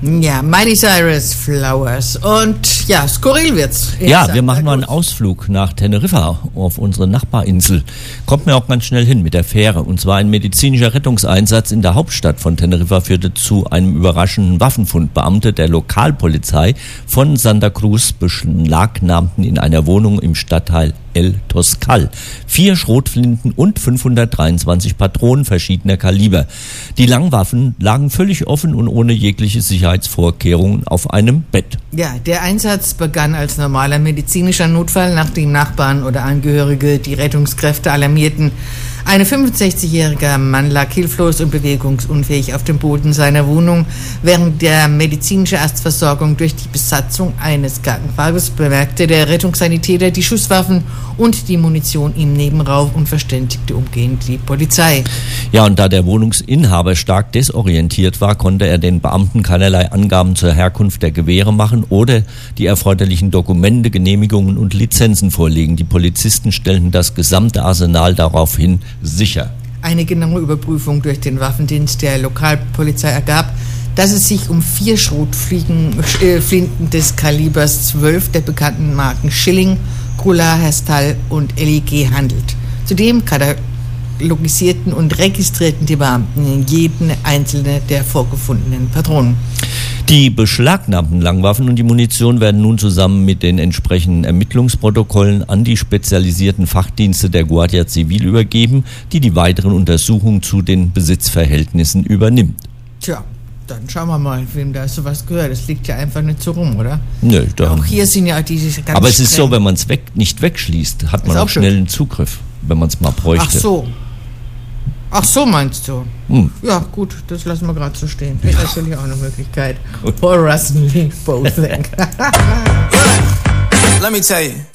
Ja, Miley Cyrus, Flowers. Und ja, skurril wird's. Ja, wir machen mal einen Ausflug nach Teneriffa auf unsere Nachbarinsel. Kommt mir auch ganz schnell hin mit der Fähre. Und zwar ein medizinischer Rettungseinsatz in der Hauptstadt von Teneriffa führte zu einem überraschenden Waffenfund. Beamte der Lokalpolizei von Santa Cruz beschlagnahmten in einer Wohnung im Stadtteil El Toscal 4 Schrotflinten und 523 Patronen verschiedener Kaliber. Die Langwaffen lagen völlig offen und ohne jegliche Sicherheitsvorkehrungen auf einem Bett. Ja, der Einsatz begann als normaler medizinischer Notfall, nachdem Nachbarn oder Angehörige die Rettungskräfte alarmierten. Ein 65-jähriger Mann lag hilflos und bewegungsunfähig auf dem Boden seiner Wohnung. Während der medizinischen Erstversorgung durch die Besatzung eines Krankenwagens bemerkte der Rettungssanitäter die Schusswaffen und die Munition im Nebenraum und verständigte umgehend die Polizei. Ja, und da der Wohnungsinhaber stark desorientiert war, konnte er den Beamten keinerlei Angaben zur Herkunft der Gewehre machen oder die erforderlichen Dokumente, Genehmigungen und Lizenzen vorlegen. Die Polizisten stellten das gesamte Arsenal daraufhin sicher. Eine genaue Überprüfung durch den Waffendienst der Lokalpolizei ergab, dass es sich um 4 Schrotflinten des Kalibers 12 der bekannten Marken Schilling, Kula, Herstal und LEG handelt. Zudem katalogisierten und registrierten die Beamten jeden einzelne der vorgefundenen Patronen. Die beschlagnahmten Langwaffen und die Munition werden nun zusammen mit den entsprechenden Ermittlungsprotokollen an die spezialisierten Fachdienste der Guardia Civil übergeben, die die weiteren Untersuchungen zu den Besitzverhältnissen übernimmt. Tja, dann schauen wir mal, wem da sowas gehört. Das liegt ja einfach nicht so rum, oder? Nö, auch hier sind ja diese ganz aber es ist so, wenn man es nicht wegschließt, hat man auch schnell einen Zugriff, wenn man es mal bräuchte. Ach so, meinst du? Ja, gut, das lassen wir gerade so stehen. Das ist natürlich auch eine Möglichkeit. For us, both think. Let me tell you.